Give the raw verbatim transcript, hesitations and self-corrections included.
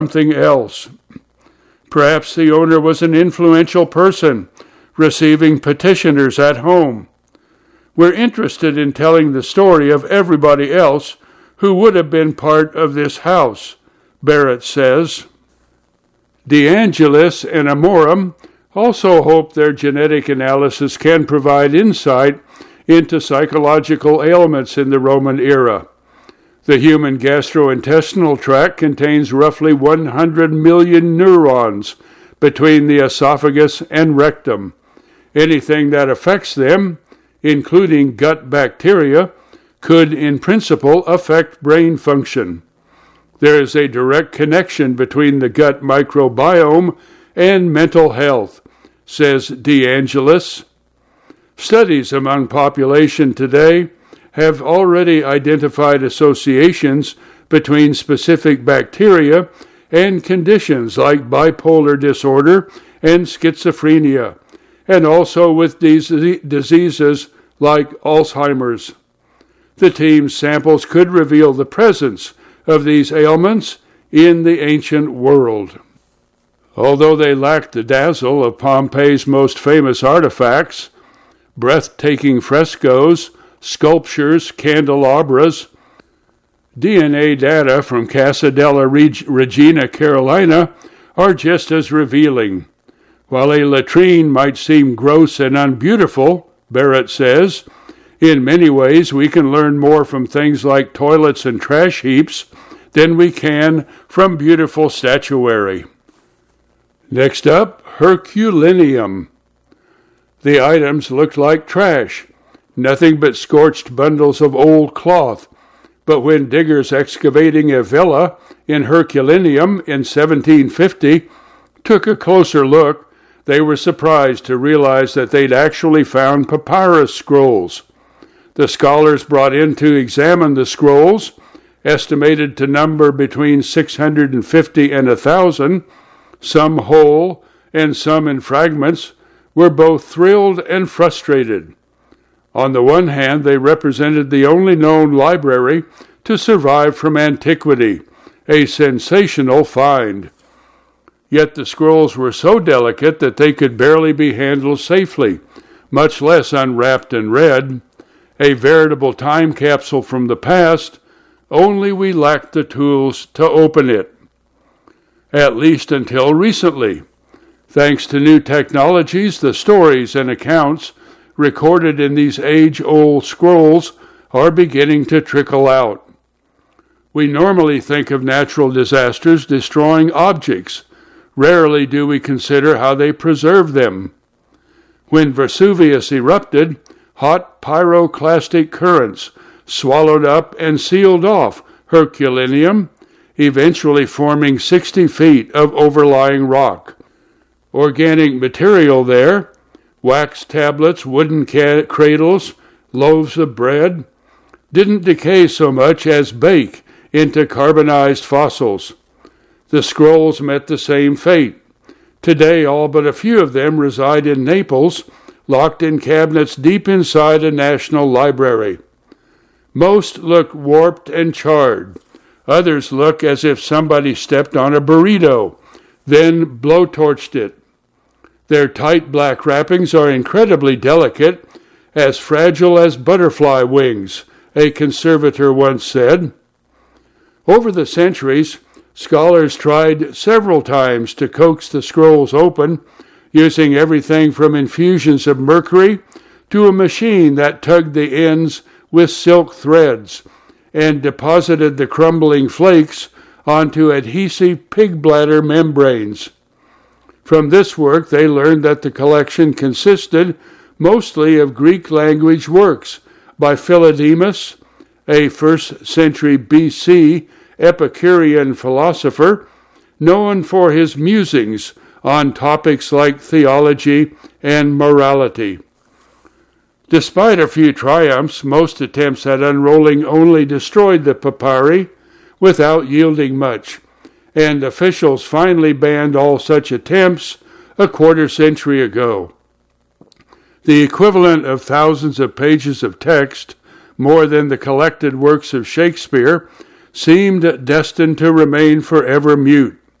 something else. Perhaps the owner was an influential person, receiving petitioners at home. We're interested in telling the story of everybody else who would have been part of this house, Barrett says. DeAngelis and Amorim also hope their genetic analysis can provide insight into psychological ailments in the Roman era. The human gastrointestinal tract contains roughly one hundred million neurons between the esophagus and rectum. Anything that affects them, including gut bacteria, could in principle affect brain function. There is a direct connection between the gut microbiome and mental health, says DeAngelis. Studies among population today have already identified associations between specific bacteria and conditions like bipolar disorder and schizophrenia, and also with these diseases like Alzheimer's. The team's samples could reveal the presence of these ailments in the ancient world. Although they lacked the dazzle of Pompeii's most famous artifacts, breathtaking frescoes, sculptures, candelabras, D N A data from Casa della Regina, Carolina, are just as revealing. While a latrine might seem gross and unbeautiful, Barrett says, in many ways we can learn more from things like toilets and trash heaps than we can from beautiful statuary. Next up, Herculaneum. The items looked like trash, nothing but scorched bundles of old cloth. But when diggers excavating a villa in Herculaneum in seventeen fifty took a closer look, they were surprised to realize that they'd actually found papyrus scrolls. The scholars brought in to examine the scrolls, estimated to number between six hundred fifty and one thousand, some whole and some in fragments, were both thrilled and frustrated. On the one hand, they represented the only known library to survive from antiquity, a sensational find. Yet the scrolls were so delicate that they could barely be handled safely, much less unwrapped and read. A veritable time capsule from the past, only we lacked the tools to open it. At least until recently. Thanks to new technologies, the stories and accounts recorded in these age-old scrolls are beginning to trickle out. We normally think of natural disasters destroying objects. Rarely do we consider how they preserve them. When Vesuvius erupted, hot pyroclastic currents swallowed up and sealed off Herculaneum, eventually forming sixty feet of overlying rock. Organic material there, wax tablets, wooden ca- cradles, loaves of bread, didn't decay so much as bake into carbonized fossils. The scrolls met the same fate. Today, all but a few of them reside in Naples, locked in cabinets deep inside a national library. Most look warped and charred. Others look as if somebody stepped on a burrito, then blowtorched it. Their tight black wrappings are incredibly delicate, as fragile as butterfly wings, a conservator once said. Over the centuries, scholars tried several times to coax the scrolls open, using everything from infusions of mercury to a machine that tugged the ends with silk threads and deposited the crumbling flakes onto adhesive pig bladder membranes. From this work, they learned that the collection consisted mostly of Greek-language works by Philodemus, a first century B C Epicurean philosopher, known for his musings on topics like theology and morality. Despite a few triumphs, most attempts at unrolling only destroyed the papyri without yielding much, and officials finally banned all such attempts a quarter century ago. The equivalent of thousands of pages of text, more than the collected works of Shakespeare, seemed destined to remain forever mute.